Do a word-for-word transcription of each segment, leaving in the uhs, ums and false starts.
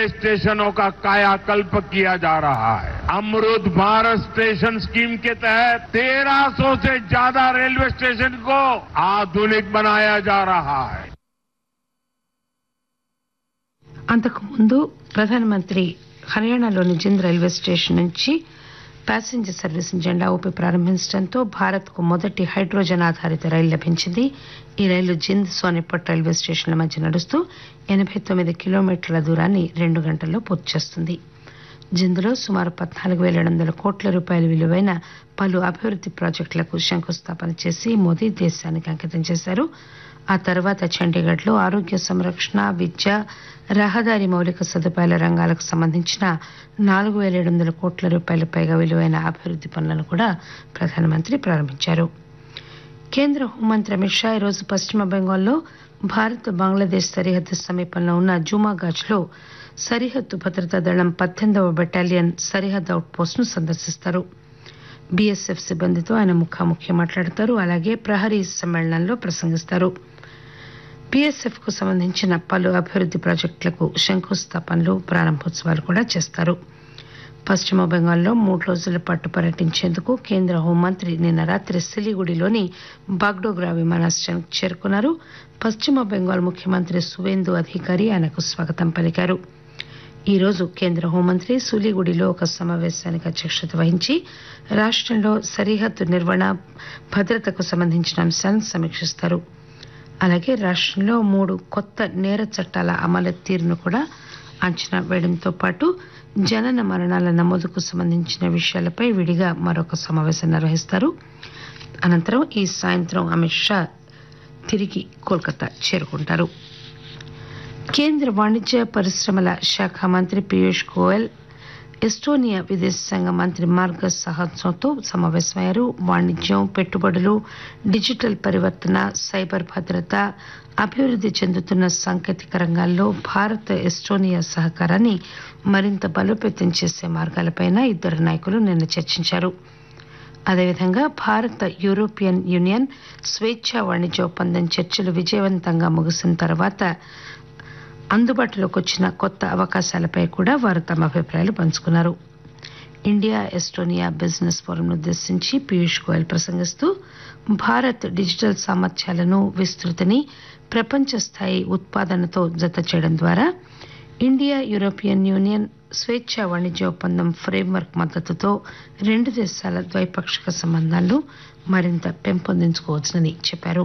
स्टेशनों का कायाकल्प किया जा रहा है। अमृत भारत स्टेशन स्कीम के तहत तेरह सौ से ज्यादा रेलवे स्टेशन को आधुनिक बनाया जा रहा है। అంతకు ముందు ప్రధానమంత్రి హర్యానాలోని జింద్ రైల్వే స్టేషన్ నుంచి ప్యాసింజర్ సర్వీస్ జెండా ఊపి ప్రారంభించడంతో భారత్ కు మొదటి హైడ్రోజన్ ఆధారిత రైలు లభించింది. ఈ రైలు జింద్ సోనిపట్ రైల్వే స్టేషన్ల మధ్య నడుస్తూ ఎనబై తొమ్మిది కిలోమీటర్ల దూరాన్ని రెండు గంటల్లో పూర్తి చేస్తుంది. జింద్లో సుమారు పద్నాలుగు పేల ఏడు వందల కోట్ల రూపాయల విలువైన పలు అభివృద్ది ప్రాజెక్టులకు శంకుస్థాపన చేసి మోదీ దేశానికి అంకితం చేశారు. ఆ తర్వాత చండీగఢ్ లో ఆరోగ్య సంరక్షణ, విద్య, రహదారి మౌలిక సదుపాయాల రంగాలకు సంబంధించిన నాలుగు పేల ఏడు వందల కోట్ల రూపాయల పైగా విలువైన అభివృద్ది పనులను కూడా ప్రధానమంత్రి ప్రారంభించారు. కేంద్ర హోంమంత్రి అమిత్ షా ఈరోజు పశ్చిమ బెంగాల్లో భారత్ బంగ్లాదేశ్ సరిహద్దు సమీపంలో ఉన్న జుమాగాజ్ లో సరిహద్దు భద్రతా దళం పద్దెనిమిదవ బెటాలియన్ సరిహద్దు అవుట్ పోస్ట్ ను సందర్శిస్తారు. బీఎస్ఎఫ్ సిబ్బందితో ఆయన ముఖాముఖి మాట్లాడతారు. అలాగే ప్రహరీ సమ్మేళనంలో ప్రసంగిస్తారు. బీఎస్ఎఫ్ కు సంబంధించిన పలు అభివృద్ది ప్రాజెక్టులకు శంకుస్థాపనలు, ప్రారంభోత్సవాలు కూడా చేస్తారు. పశ్చిమ బెంగాల్లో మూడు రోజుల పాటు పర్యటించేందుకు కేంద్ర హోంమంత్రి నిన్న రాత్రి సిలిగుడిలోని బాగ్డోగ్రా విమానాశ్రయానికి చేరుకున్నారు. పశ్చిమ బెంగాల్ ముఖ్యమంత్రి సువేందు అధికారి ఆయనకు స్వాగతం పలికారు. ఈ రోజు కేంద్ర హోంమంత్రి సూలిగుడిలో ఒక సమావేశానికి అధ్యక్షత వహించి రాష్టంలో సరిహద్దు నిర్వహణ, భద్రతకు సంబంధించిన అంశాలను సమీక్షిస్తారు. అలాగే రాష్టంలో మూడు కొత్త నేర చట్టాల అమలు తీరును కూడా అంచనా వేయడంతో పాటు జనన మరణాల నమోదుకు సంబంధించిన విషయాలపై విడిగా మరొక సమావేశం నిర్వహిస్తారు. అనంతరం ఈ సాయంత్రం అమిత్ షా తిరిగి కోల్కతా చేరుకుంటారు. కేంద్ర వాణిజ్య పరిశ్రమల శాఖ మంత్రి పీయూష్ గోయల్ ఎస్టోనియా విదేశాంగ మంత్రి మార్గస్ సహాత్సోతో సమావేశమయ్యారు. వాణిజ్యం, పెట్టుబడులు, డిజిటల్ పరివర్తన, సైబర్ భద్రత, అభివృద్ది చెందుతున్న సాంకేతిక రంగాల్లో భారత్ ఎస్టోనియా సహకారాన్ని మరింత బలోపేతం చేసే మార్గాలపై ఇద్దరు నాయకులు నిన్న చర్చించారు. అదేవిధంగా భారత యూరోపియన్ యూనియన్ స్వేచ్ఛా వాణిజ్య ఒప్పందం చర్చలు విజయవంతంగా ముగిసిన తర్వాత అందుబాటులోకి వచ్చిన కొత్త అవకాశాలపై కూడా వారు తమ అభిప్రాయాలు పంచుకున్నారు. ఇండియా ఎస్టోనియా బిజినెస్ ఫోరంను ఉద్దేశించి పీయూష్ గోయల్ ప్రసంగిస్తూ భారత్ డిజిటల్ సామర్థ్యాలను, విస్తృతిని ప్రపంచ స్థాయి ఉత్పాదనతో జత చేయడం ద్వారా ఇండియా యూరోపియన్ యూనియన్ స్వేచ్ఛా వాణిజ్య ఒప్పందం ఫ్రేమ్వర్క్ మద్దతుతో రెండు దేశాల ద్వైపాక్షిక సంబంధాలను మరింత పెంపొందించుకోవచ్చునని చెప్పారు.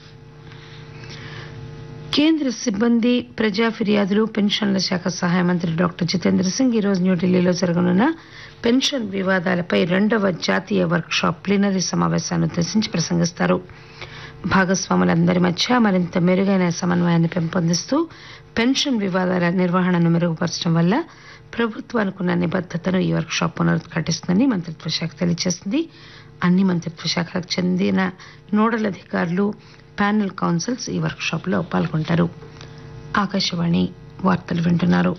కేంద్ర సిబ్బంది, ప్రజా ఫిర్యాదులు, పెన్షన్ల శాఖ సహాయ మంత్రి డాక్టర్ జితేంద్ర సింగ్ ఈరోజు న్యూఢిల్లీలో జరగనున్న పెన్షన్ వివాదాలపై రెండవ జాతీయ వర్క్ షాప్ ప్లీనరీ సమావేశాన్ని ఉద్దేశించి ప్రసంగిస్తారు. భాగస్వాములందరి మధ్య మరింత మెరుగైన సమన్వయాన్ని పెంపొందిస్తూ పెన్షన్ వివాదాల నిర్వహణను మెరుగుపరచడం వల్ల ప్రభుత్వానికున్న నిబద్దతను ఈ వర్క్ షాప్ పునరుద్ఘాటిస్తుందని మంత్రిత్వ శాఖ తెలియజేసింది. అన్ని మంత్రిత్వ శాఖలకు చెందిన నోడల్ అధికారులు, ప్యానెల్ కౌన్సిల్స్ ఈ వర్క్ షాప్ లో పాల్గొంటారు. ఆకాశవాణి వార్తలు వింటున్నారు.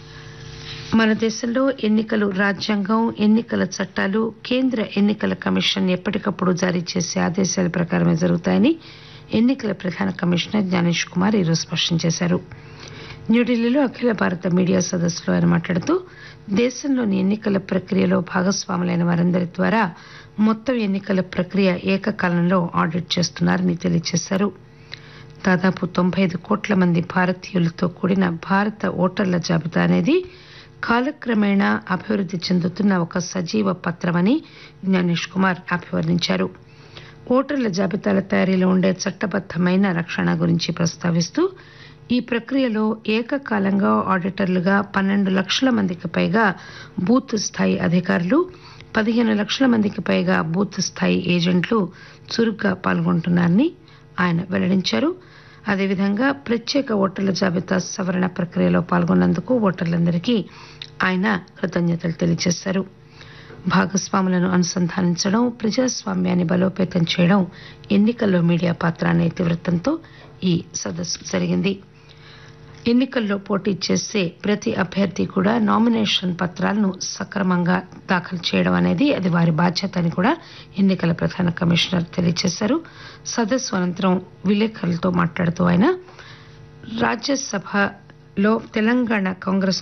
మన దేశంలో ఎన్నికలు రాజ్యాంగం, ఎన్నికల చట్టాలు, కేంద్ర ఎన్నికల కమిషన్ ఎప్పటికప్పుడు జారీ చేసే ఆదేశాల ప్రకారమే జరుగుతాయని ఎన్నికల ప్రధాన కమిషనర్ జ్ఞానేష్ కుమార్ ఈరోజు స్పష్టం చేశారు. న్యూఢిల్లీలో అఖిల భారత మీడియా సదస్సులో ఆయన మాట్లాడుతూ దేశంలోని ఎన్నికల ప్రక్రియలో భాగస్వాములైన వారందరి ద్వారా మొత్తం ఎన్నికల ప్రక్రియ ఏకకాలంలో ఆడిట్ చేస్తున్నారని తెలియజేశారు. దాదాపు తొంభై ఐదు కోట్ల మంది భారతీయులతో కూడిన భారత ఓటర్ల జాబితా అనేది కాలక్రమేణా అభివృద్ది చెందుతున్న ఒక సజీవ పత్రమని జ్ఞానేష్ కుమార్ అభివర్ణించారు. ఓటర్ల జాబితాల తయారీలో ఉండే చట్టబద్దమైన రక్షణ గురించి ప్రస్తావిస్తూ ఈ ప్రక్రియలో ఏకకాలంగా ఆడిటర్లుగా పన్నెండు లక్షల మందికి పైగా బూత్ స్థాయి అధికారులు, పదిహేను లక్షల మందికి పైగా బూత్ స్థాయి ఏజెంట్లు చురుగ్గా పాల్గొంటున్నారని ఆయన వెల్లడించారు. అదేవిధంగా ప్రత్యేక ఓటర్ల జాబితా సవరణ ప్రక్రియలో పాల్గొన్నందుకు ఓటర్లందరికీ ఆయన కృతజ్ఞతలు తెలియజేశారు. భాగస్వాములను అనుసంధానించడం, ప్రజాస్వామ్యాన్ని బలోపేతం చేయడం ఎన్నికల్లో మీడియా పాత్ర అనే ఇతివృత్తంతో ఈ సదస్సు జరిగింది. ఎన్నికల్లో పోటీ చేసే ప్రతి అభ్యర్థి కూడా నామినేషన్ పత్రాలను సక్రమంగా దాఖలు చేయడం అనేది అది వారి బాధ్యత అని కూడా ఎన్నికల ప్రధాన కమిషనర్ తెలియజేశారు. సదస్సు అనంతరం విలేకరులతో మాట్లాడుతూ ఆయన రాజ్యసభలో తెలంగాణ కాంగ్రెస్